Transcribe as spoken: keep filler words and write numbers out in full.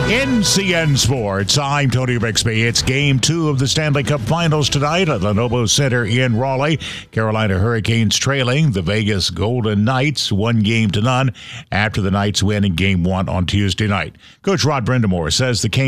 N C N Sports, I'm Tony Bixby. It's game two of the Stanley Cup Finals tonight at Lenovo Center in Raleigh. Carolina Hurricanes trailing the Vegas Golden Knights one game to none after the Knights win in game one on Tuesday night. Coach Rod Brindamore says the Canes